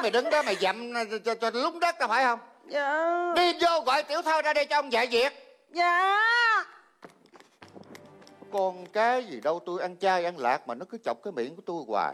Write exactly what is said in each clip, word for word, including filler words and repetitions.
mày đứng đó mày dậm cho, cho lúng đất tao phải không? Dạ. Đi vô gọi tiểu thơ ra đây cho ông dạy việc. Dạ. Con cái gì đâu, tôi ăn chay ăn lạc mà nó cứ chọc cái miệng của tôi hoài.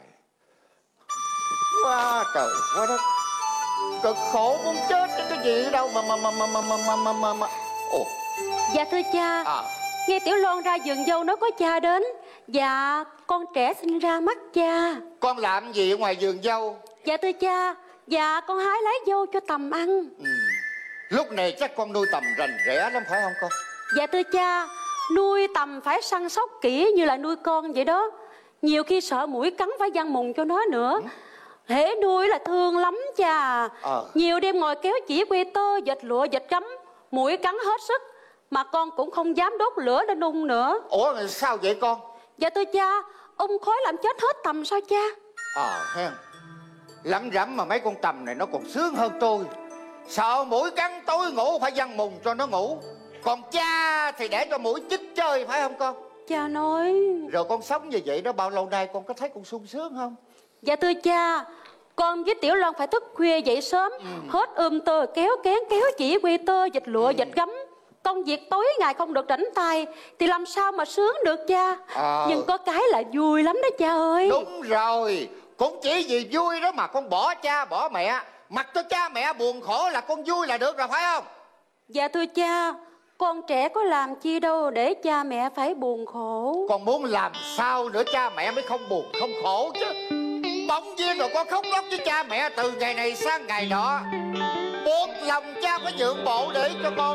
Quá trời quá đất, cực khổ muốn chết cái cái gì đâu mà mà mà mà mà mà mà mà mà ồ. Dạ thưa cha, À. nghe Tiểu Loan ra vườn dâu nói có cha đến. Dạ con trẻ sinh ra mắt cha. Con làm gì ở ngoài vườn dâu? Dạ thưa cha, dạ con hái lá dâu cho Tầm ăn. Ừ. Lúc này chắc con nuôi Tầm rành rẽ lắm phải không con? Dạ thưa cha, nuôi Tầm phải săn sóc kỹ như là nuôi con vậy đó. Nhiều khi sợ muỗi cắn phải văng mùng cho nó nữa. Ừ. Hễ nuôi là thương lắm cha. Ờ. Nhiều đêm ngồi kéo chỉ que tơ, dệt lụa, dệt gấm, muỗi cắn hết sức. Mà con cũng không dám đốt lửa lên ung nữa. Ủa sao vậy con? Dạ thưa cha, ung khói làm chết hết Tầm sao cha? Ờ hen, lắm rắm mà mấy con Tầm này nó còn sướng hơn tôi. Sợ muỗi cắn tối ngủ phải văng mùng cho nó ngủ. Còn cha thì để cho muỗi chích chơi phải không con? Cha nói. Rồi con sống như vậy đó bao lâu nay con có thấy con sung sướng không? Dạ thưa cha, con với Tiểu Loan phải thức khuya dậy sớm. Ừ. Hết ươm tơ kéo kén kéo chỉ quy tơ dịch lụa ừ. dịch gấm. Công việc tối ngày không được rảnh tay thì làm sao mà sướng được cha. À. Nhưng có cái là vui lắm đó cha ơi. Đúng rồi, cũng chỉ vì vui đó mà con bỏ cha bỏ mẹ, mặc cho cha mẹ buồn khổ là con vui là được rồi phải không? Dạ thưa cha, con trẻ có làm chi đâu để cha mẹ phải buồn khổ. Con muốn làm sao nữa cha mẹ mới không buồn không khổ chứ. Bỗng nhiên rồi con khóc lóc với cha mẹ từ ngày này sang ngày nọ, buộc lòng cha phải nhượng bộ để cho con